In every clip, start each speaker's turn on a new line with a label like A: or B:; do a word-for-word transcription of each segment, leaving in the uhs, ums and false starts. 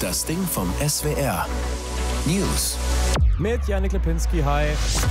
A: Das Ding vom S W R. News.
B: Mit Janik Lipinski, hi.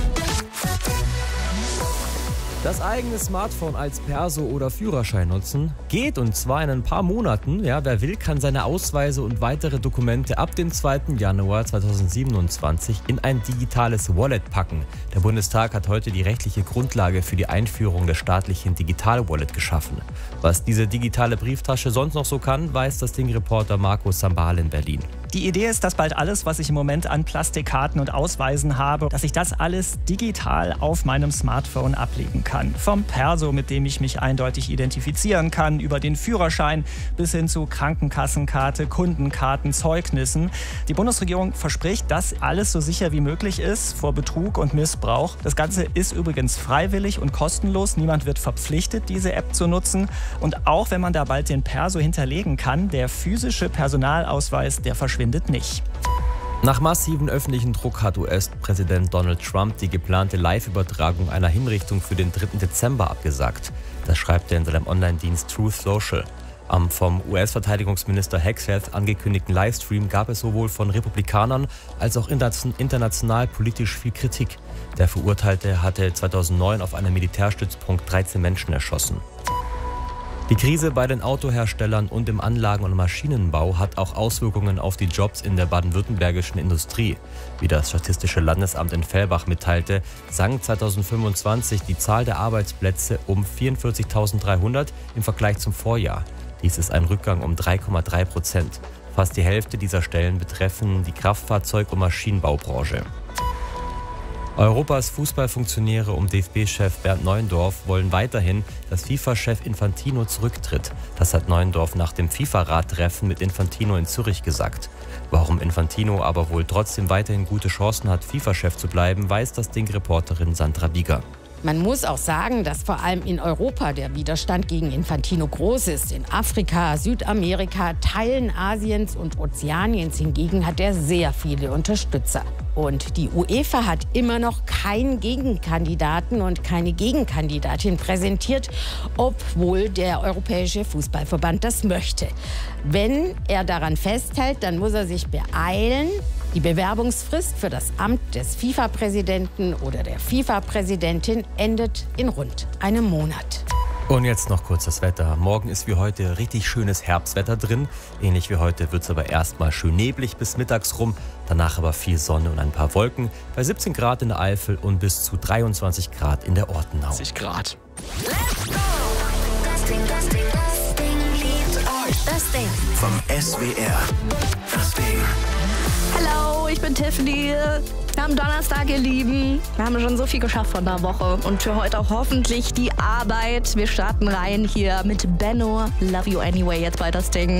B: Das eigene Smartphone als Perso oder Führerschein nutzen geht, und zwar in ein paar Monaten. Ja, wer will, kann seine Ausweise und weitere Dokumente ab dem zweiten Januar zweitausendsiebenundzwanzig in ein digitales Wallet packen. Der Bundestag hat heute die rechtliche Grundlage für die Einführung des staatlichen Digital-Wallet geschaffen. Was diese digitale Brieftasche sonst noch so kann, weiß das Ding-Reporter Marco Sambal in Berlin.
C: Die Idee ist, dass bald alles, was ich im Moment an Plastikkarten und Ausweisen habe, dass ich das alles digital auf meinem Smartphone ablegen kann. Vom Perso, mit dem ich mich eindeutig identifizieren kann, über den Führerschein bis hin zu Krankenkassenkarte, Kundenkarten, Zeugnissen. Die Bundesregierung verspricht, dass alles so sicher wie möglich ist vor Betrug und Missbrauch. Das Ganze ist übrigens freiwillig und kostenlos. Niemand wird verpflichtet, diese App zu nutzen. Und auch wenn man da bald den Perso hinterlegen kann, der physische Personalausweis, der verschwindet nicht.
B: Nach massivem öffentlichen Druck hat U S-Präsident Donald Trump die geplante Live-Übertragung einer Hinrichtung für den dritten Dezember abgesagt. Das schreibt er in seinem Online-Dienst Truth Social. Am vom U S-Verteidigungsminister Hegseth angekündigten Livestream gab es sowohl von Republikanern als auch international politisch viel Kritik. Der Verurteilte hatte zweitausendneun auf einem Militärstützpunkt dreizehn Menschen erschossen. Die Krise bei den Autoherstellern und im Anlagen- und Maschinenbau hat auch Auswirkungen auf die Jobs in der baden-württembergischen Industrie. Wie das Statistische Landesamt in Fellbach mitteilte, sank zweitausendfünfundzwanzig die Zahl der Arbeitsplätze um vierundvierzigtausenddreihundert im Vergleich zum Vorjahr. Dies ist ein Rückgang um drei Komma drei Prozent. Fast die Hälfte dieser Stellen betreffen die Kraftfahrzeug- und Maschinenbaubranche. Europas Fußballfunktionäre um D F B-Chef Bernd Neuendorf wollen weiterhin, dass FIFA-Chef Infantino zurücktritt. Das hat Neuendorf nach dem FIFA-Rat-Treffen mit Infantino in Zürich gesagt. Warum Infantino aber wohl trotzdem weiterhin gute Chancen hat, FIFA-Chef zu bleiben, weiß das Ding-Reporterin Sandra Bieger.
D: Man muss auch sagen, dass vor allem in Europa der Widerstand gegen Infantino groß ist. In Afrika, Südamerika, Teilen Asiens und Ozeaniens hingegen hat er sehr viele Unterstützer. Und die UEFA hat immer noch keinen Gegenkandidaten und keine Gegenkandidatin präsentiert, obwohl der Europäische Fußballverband das möchte. Wenn er daran festhält, dann muss er sich beeilen. Die Bewerbungsfrist für das Amt des FIFA-Präsidenten oder der FIFA-Präsidentin endet in rund einem Monat.
B: Und jetzt noch kurz das Wetter. Morgen ist wie heute richtig schönes Herbstwetter drin. Ähnlich wie heute wird es aber erstmal schön neblig bis mittags rum. Danach aber viel Sonne und ein paar Wolken. Bei siebzehn Grad in der Eifel und bis zu dreiundzwanzig Grad in der Ortenau.
E: zwanzig Grad.
A: Let's go! Das Ding, das Ding, das Ding liebt euch. Das Ding vom S W R. Das Ding.
F: Hallo, ich bin Tiffany. Wir haben Donnerstag, ihr Lieben. Wir haben schon so viel geschafft von der Woche. Und für heute auch hoffentlich die Arbeit. Wir starten rein hier mit Benno. Love You Anyway jetzt bei das Ding.